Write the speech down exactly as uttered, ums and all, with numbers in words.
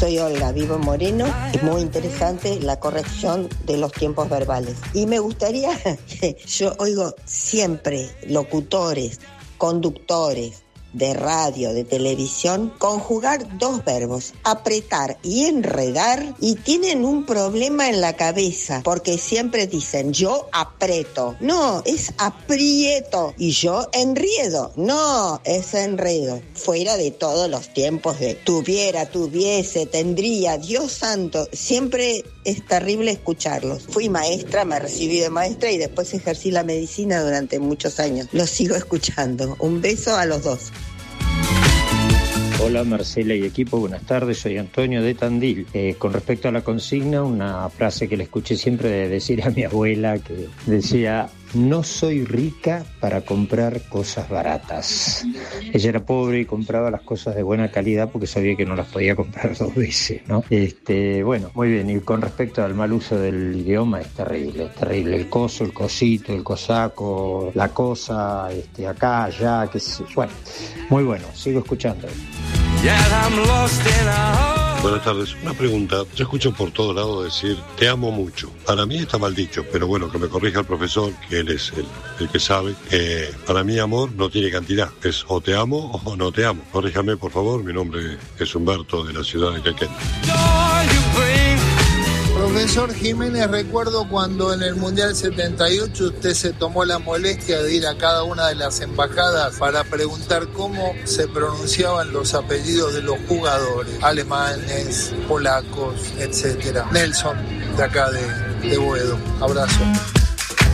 Soy Olga, vivo en Moreno. Es muy interesante la corrección de los tiempos verbales. Y me gustaría, yo oigo siempre locutores, conductores de radio, de televisión, conjugar dos verbos, apretar y enredar, y tienen un problema en la cabeza, porque siempre dicen, yo aprieto. No, es aprieto. Y yo enriedo. No, es enredo. Fuera de todos los tiempos de tuviera, tuviese, tendría, Dios santo, siempre es terrible escucharlos. Fui maestra, me recibí de maestra y después ejercí la medicina durante muchos años. Los sigo escuchando. Un beso a los dos. Hola Marcela y equipo, buenas tardes, soy Antonio de Tandil. Eh, con respecto a la consigna, una frase que le escuché siempre de decir a mi abuela, que decía, no soy rica para comprar cosas baratas. Ella era pobre y compraba las cosas de buena calidad porque sabía que no las podía comprar dos veces, ¿no? Este, bueno, muy bien, y con respecto al mal uso del idioma, es terrible, es terrible. El coso, el cosito, el cosaco, la cosa, este, acá, allá, qué sé yo. Bueno, muy bueno, sigo escuchando. Buenas tardes, una pregunta. Yo escucho por todos lados decir, te amo mucho. Para mí está mal dicho, pero bueno, que me corrija el profesor, que él es el, el que sabe. Eh, para mí amor no tiene cantidad, es o te amo o no te amo. Corríjame por favor, mi nombre es Humberto de la ciudad de Quequén. Profesor Jiménez, recuerdo cuando en el Mundial setenta y ocho usted se tomó la molestia de ir a cada una de las embajadas para preguntar cómo se pronunciaban los apellidos de los jugadores, alemanes, polacos, etcétera. Nelson, de acá de, de Boedo. Abrazo.